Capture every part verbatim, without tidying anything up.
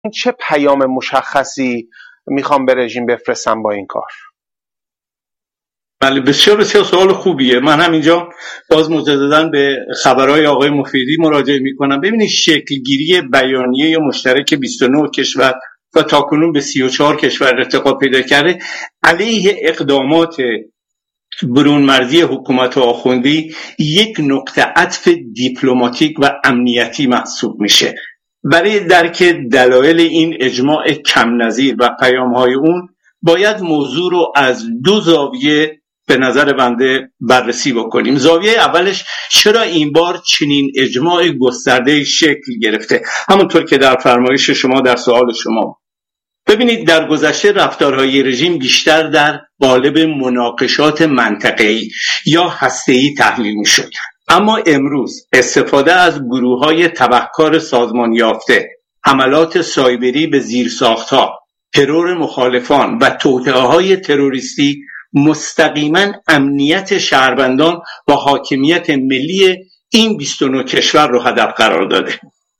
چه پیام مشخصی میخوام به رژیم بفرستم با این کار؟ بله، بسیار بسیار سوال خوبیه. من همینجا باز مجدداً به خبرهای آقای مفیدی مراجعه میکنم. ببینید شکلگیری بیانیه مشترک بیست و نه کشور و تاکنون به سی و چهار کشور ارتقا پیدا کرده علیه اقدامات برونمرزی حکومت آخوندی یک نقطه عطف دیپلماتیک و امنیتی محسوب میشه. برای درک دلایل این اجماع کم نظیر و پیامهای اون باید موضوع رو از دو زاویه به نظر بنده بررسی بکنیم. زاویه اولش چرا این بار چنین اجماع گسترده شکل گرفته؟ همونطور که در فرمایش شما در سوال شما ببینید، در گذشته رفتارهای رژیم بیشتر در قالب مناقشات منطقه‌ای یا هسته‌ای تحلیل می‌شد، اما امروز استفاده از گروه‌های تبهکار سازمان یافته، حملات سایبری به زیرساخت‌ها، ترور مخالفان و توطئه‌های تروریستی مستقیما امنیت شهروندان و حاکمیت ملی این بیست و نه کشور رو هدف قرار داده.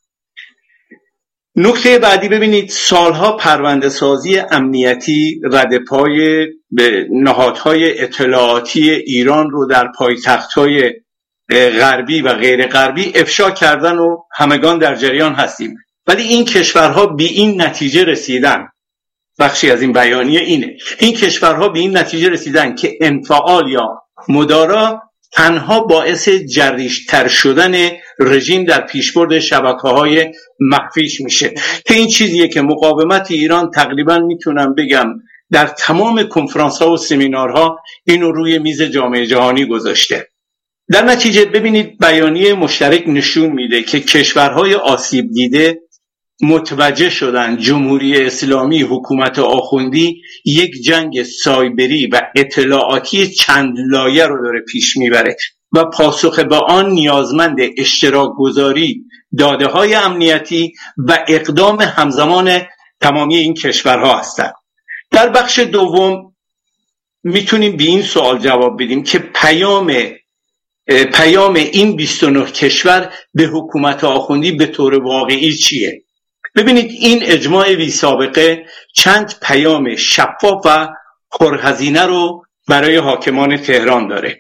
نکته بعدی، ببینید سالها پرونده سازی امنیتی ردپای به نهادهای اطلاعاتی ایران رو در پایتخت‌های غربی و غیر غربی افشا کردن و همگان در جریان هستیم، ولی این کشورها به این نتیجه رسیدن، بخشی از این بیانیه اینه، این کشورها به این نتیجه رسیدن که انفعال یا مدارا تنها باعث جریش‌تر شدن رژیم در پیشبرد شبکه‌های مخفیش میشه، که این چیزیه که مقاومت ایران تقریبا میتونم بگم در تمام کنفرانس‌ها و سمینارها اینو روی میز جامعه جهانی گذاشته. در نتیجه ببینید بیانیه مشترک نشون میده که کشورهای آسیب دیده متوجه شدن جمهوری اسلامی، حکومت آخوندی یک جنگ سایبری و اطلاعاتی چند لایه رو داره پیش میبره و پاسخ به آن نیازمند اشتراک گذاری داده های امنیتی و اقدام همزمان تمامی این کشورها هستند. در بخش دوم میتونیم به این سوال جواب بدیم که پیام پیام این بیست و نه کشور به حکومت آخوندی به طور واقعی چیه؟ ببینید این اجماع بی سابقه چند پیام شفاف و پرهزینه رو برای حاکمان تهران داره.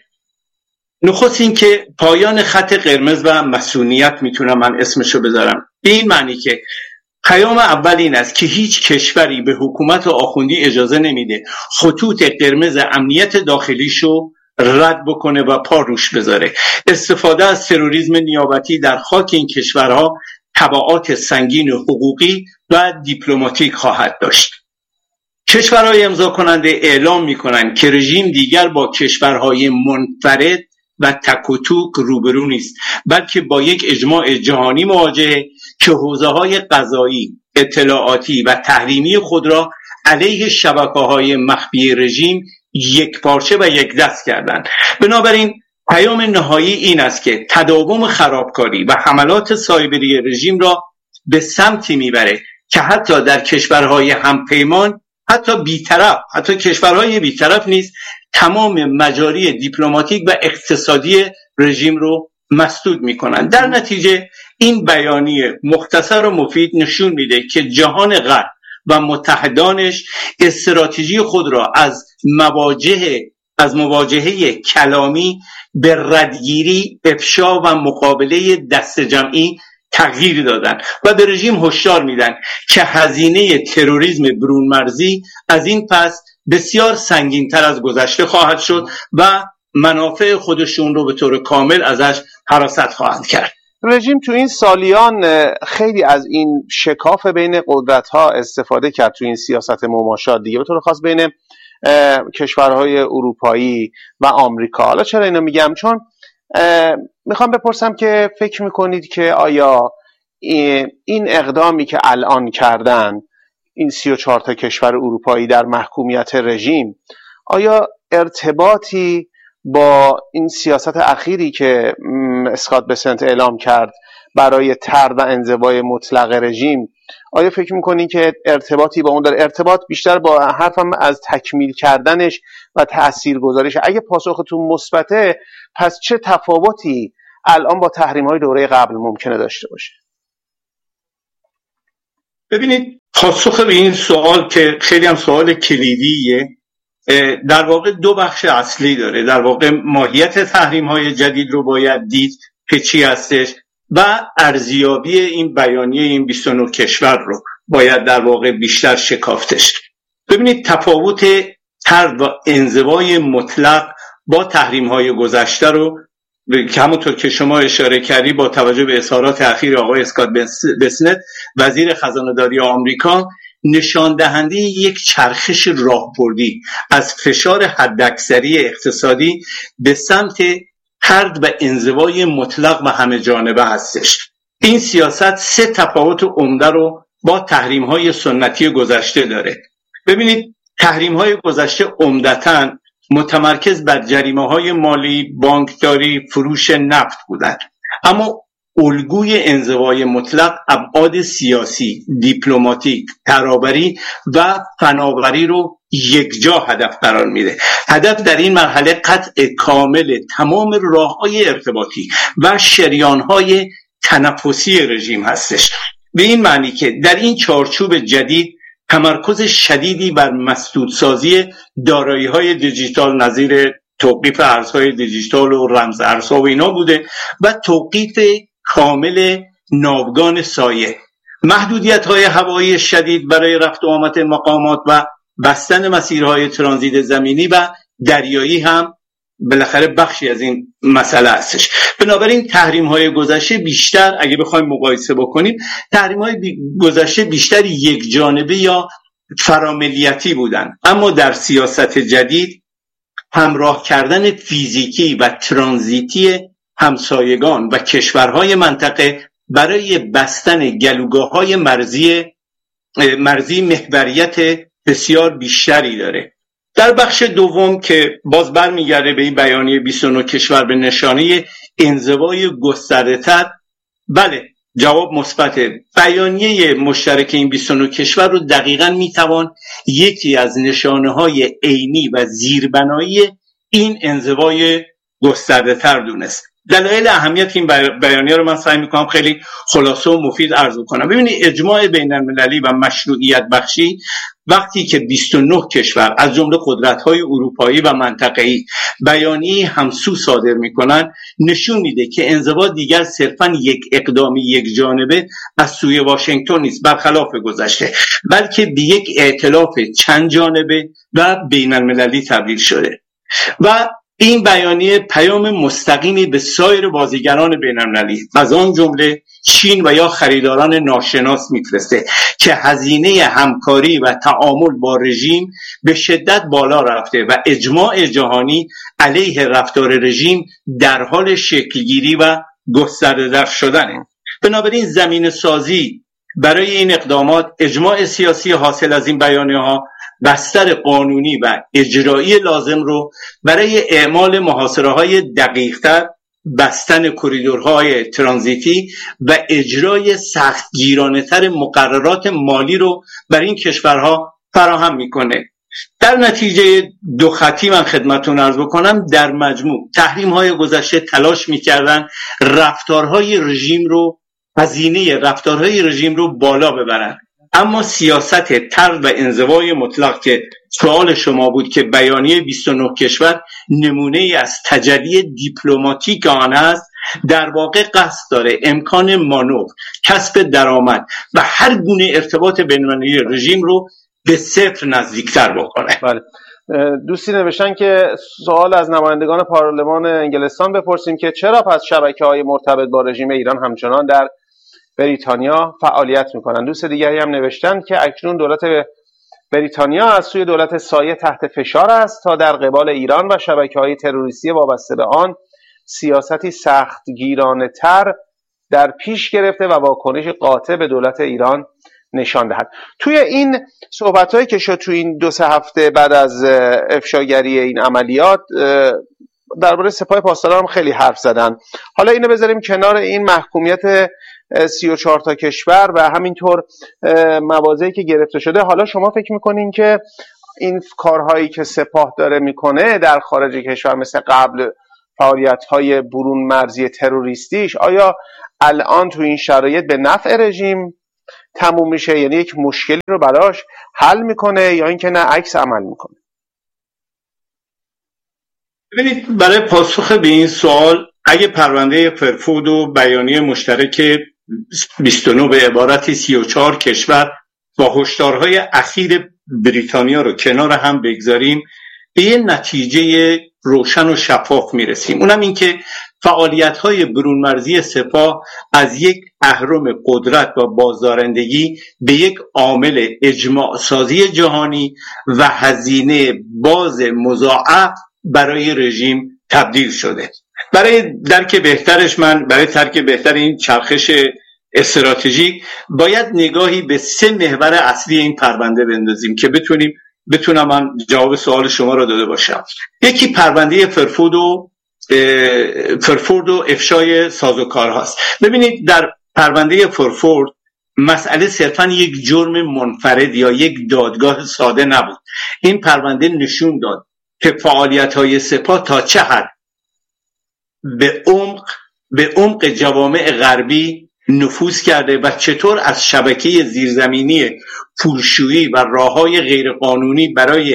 نخست این که پایان خط قرمز و مسئولیت، میتونم من اسمشو بذارم، به این معنی که پیام اول این است که هیچ کشوری به حکومت آخوندی اجازه نمیده خطوط قرمز امنیت داخلیشو رد بکنه و پا روش بذاره. استفاده از تروریسم نیابتی در خاک این کشورها تبعات سنگین حقوقی و دیپلماتیک خواهد داشت. کشورهای امضا کننده اعلام می‌کنند که رژیم دیگر با کشورهای منفرد و تک و توک روبرو نیست، بلکه با یک اجماع جهانی مواجهه که حوزه‌های قضایی، اطلاعاتی و تحریمی خود را علیه شبکه‌های مخفی رژیم یک پارچه و یک دست کردند. بنابراین پیام نهایی این است که تداوم خرابکاری و حملات سایبری رژیم را به سمتی میبره که حتی در کشورهای همپیمان، حتی بیطرف، حتی کشورهای بیطرف نیز تمام مجاری دیپلماتیک و اقتصادی رژیم رو مسدود میکنند. در نتیجه این بیانیه مختصر و مفید نشون میده که جهان غرب و متحدانش استراتژی خود را از مواجهه از مواجهه کلامی به ردگیری، افشا و مقابله دست جمعی تغییر دادن و به رژیم هشدار میدن که هزینه تروریسم برونمرزی از این پس بسیار سنگین‌تر از گذشته خواهد شد و منافع خودشون رو به طور کامل ازش حراست خواهند کرد. رژیم تو این سالیان خیلی از این شکاف بین قدرت‌ها استفاده کرد تو این سیاست مماشات دیگه، به طور خاص بین کشورهای اروپایی و آمریکا. حالا چرا اینو میگم؟ چون میخوام بپرسم که فکر میکنید که آیا این اقدامی که الان کردن این سی و چهار تا کشور اروپایی در محکومیت رژیم، آیا ارتباطی با این سیاست اخیری که اسکات بسنت اعلام کرد برای طرد و انزوای مطلق رژیم، آیا فکر میکنین که ارتباطی با اون داره؟ ارتباط بیشتر با حرفم از تکمیل کردنش و تاثیرگذاریش. اگه پاسختون مثبته، پس چه تفاوتی الان با تحریم‌های دوره قبل ممکنه داشته باشه؟ ببینید پاسخ به این سوال که خیلی هم سوال کلیدیه، در واقع دو بخش اصلی داره. در واقع ماهیت تحریم های جدید رو باید دید که چی هستش و ارزیابی این بیانیه این بیست و نه کشور رو باید در واقع بیشتر شکافتش. ببینید تفاوت طرد و انزوای مطلق با تحریم های گذشته رو که همونطور که شما اشاره کردی با توجه به اظهارات اخیر آقای اسکات بسنت وزیر خزانه‌داری آمریکا، نشان دهنده یک چرخش راهبردی از فشار حداکثری اقتصادی به سمت طرد و انزوای مطلق و همه جانبه هستش. این سیاست سه تفاوت عمده رو با تحریم‌های سنتی گذشته داره. ببینید تحریم‌های گذشته عمدتاً متمرکز بر جریمه‌های مالی، بانکداری، فروش نفت بودند، اما الگوی انزوای مطلق ابعاد سیاسی، دیپلماتیک، ترابری و فناوری رو یکجا هدف قرار میده. هدف در این مرحله قطع کامل تمام راه‌های ارتباطی و شریان‌های تنفسی رژیم هستش. به این معنی که در این چارچوب جدید تمرکز شدیدی بر مسدودسازی دارایی‌های دیجیتال نظیر توقیف ارزهای دیجیتال و رمز ارزها و اینا بوده و توقیف کامل ناوگان سایه، محدودیت‌های هوایی شدید برای رفت و آمد مقامات و بستن مسیرهای ترانزیت زمینی و دریایی هم بالاخره بخشی از این مسئله هستش. بنابراین تحریم‌های گذشته بیشتر، اگه بخوایم مقایسه بکنیم، تحریم‌های گذشته بیشتر یک جانبه یا فراملیتی بودن، اما در سیاست جدید همراه کردن فیزیکی و ترانزیتی همسایگان و کشورهای منطقه برای بستن گلوگاه‌های مرزی مرزی محوریت بسیار بیشتری داره. در بخش دوم که باز برمیگرده به این بیانیه بیست و نه کشور به نشانه انزوای گسترده‌تر، بله جواب مثبته. بیانیه مشترک این بیست و نه کشور رو دقیقاً میتوان یکی از نشانه‌های عینی و زیربنایی این انزوای گسترده‌تر دونست. دلایل اهمیت این بیانیه رو من سعی میکنم خیلی خلاصه و مفید عرض کنم. ببینید اجماع بین المللی و مشروعیت بخشی وقتی که بیست و نه کشور از جمله قدرت‌های اروپایی و منطقه‌ای بیانیه همسو صادر میکنن، نشون میده که انزوا دیگر صرفاً یک اقدامی یک جانبه از سوی واشنگتن نیست برخلاف گذشته، بلکه به یک ائتلاف چند جانبه و بین المللی تبدیل شده و این بیانیه پیام مستقیمی به سایر بازیگران بین‌المللی از آن جمله چین و یا خریداران ناشناس میفرسته که هزینه همکاری و تعامل با رژیم به شدت بالا رفته و اجماع جهانی علیه رفتار رژیم در حال شکلگیری و گسترده شدنه. بنابراین زمین سازی برای این اقدامات، اجماع سیاسی حاصل از این بیانیه ها، بستر قانونی و اجرایی لازم رو برای اعمال محاصره‌های دقیق‌تر، بستن کریدورهای ترانزیتی و اجرای سختگیرانه‌تر مقررات مالی رو برای این کشورها فراهم میکنه. در نتیجه دو خطی من خدمتتون عرض بکنم، در مجموع تحریم‌های گذشته تلاش میکردن رفتارهای رژیم رو، هزینه رفتارهای رژیم رو بالا ببرن، اما سیاست طرد و انزوای مطلق که سوال شما بود که بیانیه بیست و نه کشور نمونه ای از تجلی دیپلماتیک آن است، در واقع قصد داره امکان مانور، کسب درآمد و هر گونه ارتباط بین‌المللی رژیم رو به صفر نزدیکتر بکنه. بله. دوستی نوشتن که سوال از نمایندگان پارلمان انگلستان بپرسیم که چرا پس شبکه‌های مرتبط با رژیم ایران همچنان در بریتانیا فعالیت میکنن. دوست دیگری هم نوشتن که اکنون دولت بریتانیا از سوی دولت سایه تحت فشار است تا در قبال ایران و شبکه‌های تروریستی وابسته به آن سیاستی سختگیرانه تر در پیش گرفته و واکنش قاطع به دولت ایران نشان دهد. توی این صحبت‌هایی که شد توی این دو سه هفته بعد از افشاگری این عملیات درباره سپاه پاسداران هم خیلی حرف زدن. حالا اینو بذاریم کنار، این محکومیت سی و چهار تا کشور و همینطور مواضعی که گرفته شده، حالا شما فکر میکنین که این کارهایی که سپاه داره میکنه در خارج کشور مثل قبل فعالیت‌های برون مرزی تروریستیش، آیا الان تو این شرایط به نفع رژیم تموم میشه، یعنی یک مشکلی رو براش حل میکنه یا اینکه نه عکس عمل میکنه؟ ببینید، برای پاسخ به این سوال اگه پرونده فرفود و بیانیه مشترک بیست و نه به عبارت سی و چهار کشور با هشدارهای اخیر بریتانیا رو کنار هم بگذاریم، به یه نتیجه روشن و شفاف میرسیم. اونم این که فعالیت‌های برونمرزی سپاه از یک اهرم قدرت و بازدارندگی به یک عامل اجماع سازی جهانی و هزینه باز مضاعف برای رژیم تبدیل شده. برای درک بهترش من برای درک بهتر این چرخش استراتژیک باید نگاهی به سه محور اصلی این پرونده بندازیم که بتونیم بتونم من جواب سوال شما را داده باشم. یکی پرونده فرفود و فرفورد و افشای سازوکار هاست. ببینید، در پرونده فرفورد مسئله صرفا یک جرم منفرد یا یک دادگاه ساده نبود. این پرونده نشون داد که فعالیت‌های سپاه تا چه حد به عمق به عمق جوامع غربی نفوذ کرده و چطور از شبکه زیرزمینی پولشویی و راه‌های غیرقانونی برای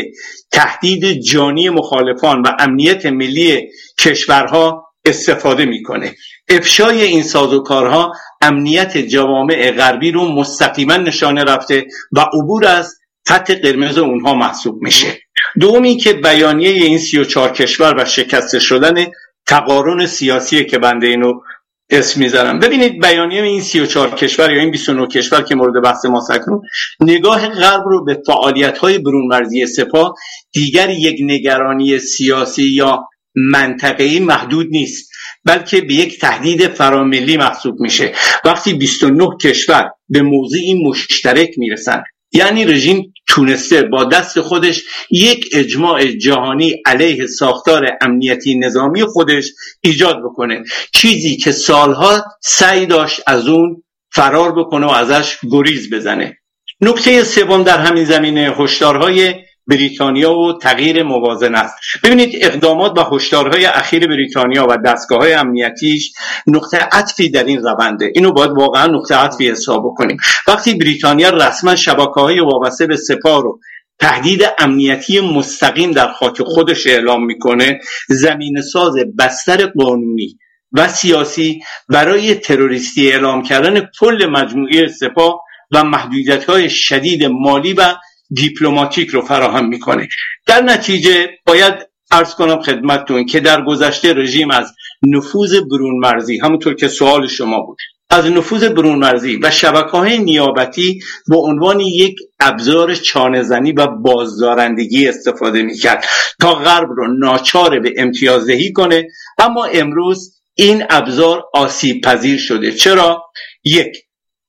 تهدید جانی مخالفان و امنیت ملی کشورها استفاده میکنه. افشای این سازوکارها امنیت جوامع غربی رو مستقیما نشانه رفته و عبور از خط قرمز اونها محسوب میشه. دومی که بیانیه این سی و چهار کشور و شکست شدن تقارن سیاسی که بنده اینو اسم میذارم. ببینید، بیانیه این سی و چهار کشور یا این بیست و نه کشور که مورد بحث ما سکنون، نگاه غرب رو به فعالیت‌های برونمرزی سپاه دیگر یک نگرانی سیاسی یا منطقه‌ای محدود نیست، بلکه به یک تهدید فراملی محسوب میشه. وقتی بیست و نه کشور به موضعی مشترک میرسن، یعنی رژیم تونسته با دست خودش یک اجماع جهانی علیه ساختار امنیتی نظامی خودش ایجاد بکنه، چیزی که سالها سعی داشت از اون فرار بکنه و ازش گریز بزنه. نکته سوم در همین زمینه هشدارهای بریتانیا و تغییر موازنه است. ببینید، اقدامات و هشدارهای اخیر بریتانیا و دستگاه‌های امنیتیش نقطه عطفی در این رونده. اینو باید واقعا نقطه عطفی حساب بکنیم. وقتی بریتانیا رسما شبکه‌های وابسته به سپاه رو تهدید امنیتی مستقیم در خاک خودش اعلام میکنه، زمین ساز بستر قانونی و سیاسی برای تروریستی اعلام کردن کل مجموعه سپاه و محدودیت‌های شدید مالی و دیپلماتیک رو فراهم میکنه. در نتیجه باید عرض کنم خدمتتون که در گذشته رژیم از نفوذ برونمرزی، همونطور که سوال شما بود، از نفوذ برونمرزی و شبکه‌های نیابتی به عنوان یک ابزار چانه‌زنی و بازدارندگی استفاده میکرد تا غرب رو ناچار به امتیازدهی کنه. اما امروز این ابزار آسیب پذیر شده. چرا؟ یک،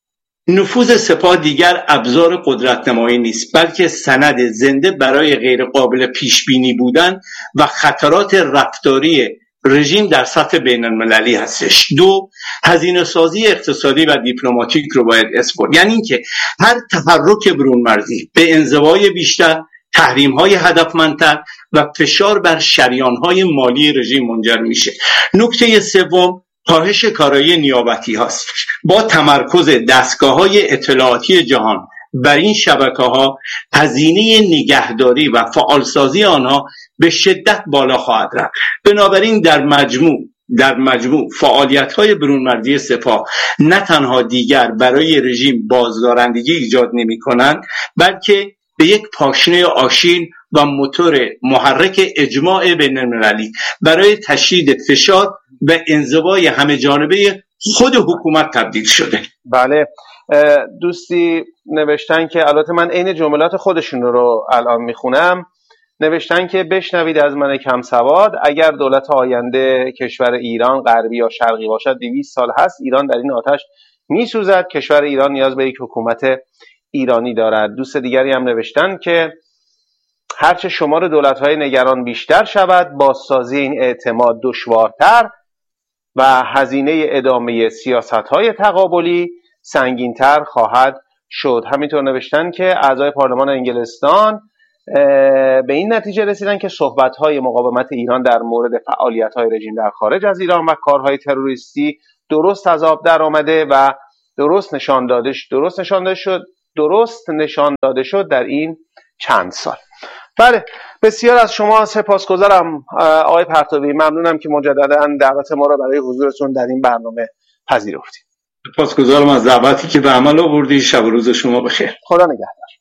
نفوذ سپاه دیگر ابزار قدرت نمایی نیست، بلکه سند زنده برای غیر قابل پیش بینی بودن و خطرات رفتاری رژیم در سطح بین المللی هستش. دو، هزینه سازی اقتصادی و دیپلماتیک رو باید اسپورت، یعنی اینکه هر تحرک برونمرزی به انزوای بیشتر، تحریم‌های هدفمندتر و فشار بر شریان‌های مالی رژیم منجر میشه. نکته سوم، کاهش کارایی نیابتی هاست. با تمرکز دستگاه‌های اطلاعاتی جهان بر این شبکه‌ها، هزینه نگهداری و فعالسازی آنها به شدت بالا خواهد رفت. بنابراین در مجموع در مجموع فعالیت‌های برونمرزی سپاه نه تنها دیگر برای رژیم بازدارندگی ایجاد نمی‌کنند، بلکه به یک پاشنه آشیل و موتور محرک اجماع بین‌المللی برای تشدید فشار و انزوای همه جانبه خود حکومت تبدیل شده. بله، دوستی نوشتن که البته من عین جملات خودشون رو الان میخونم، نوشتن که بشنوید از من کم سواد، اگر دولت آینده کشور ایران غربی یا شرقی باشد دویست سال هست ایران در این آتش میسوزد، کشور ایران نیاز به یک حکومت ایرانی دارد. دوست دیگری هم نوشتن که هرچه شمار دولت‌های نگران بیشتر شود، بازسازی این اعتماد دشوارتر و هزینه ادامه سیاست‌های تقابلی سنگین‌تر خواهد شد. همینطور نوشتن که اعضای پارلمان انگلستان به این نتیجه رسیدن که صحبت‌های مقاومت ایران در مورد فعالیت‌های رژیم در خارج از ایران و کارهای تروریستی درست از آب در آمده و درست نشان داده درست نشان داده شد درست نشان داده شد در این چند سال. بله، بسیار از شما سپاسگزارم آقای پرتوی. ممنونم که مجددا دعوت ما را برای حضورتون در این برنامه پذیرفتید. سپاسگزارم از دعوتی که به عمل آوردید. شب و روز شما بخیر. خدا نگهدار.